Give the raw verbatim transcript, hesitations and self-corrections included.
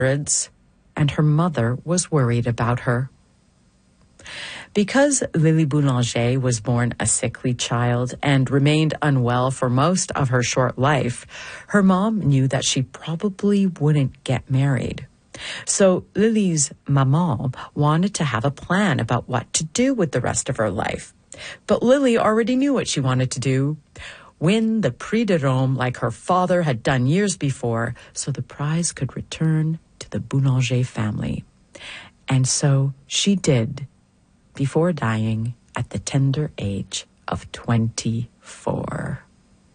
and her mother was worried about her. Because Lily Boulanger was born a sickly child and remained unwell for most of her short life, her mom knew that she probably wouldn't get married. So Lily's maman wanted to have a plan about what to do with the rest of her life. But Lily already knew what she wanted to do: win the Prix de Rome like her father had done years before, so the prize could return to the Boulanger family. And so she did, before dying at the tender age of twenty-four.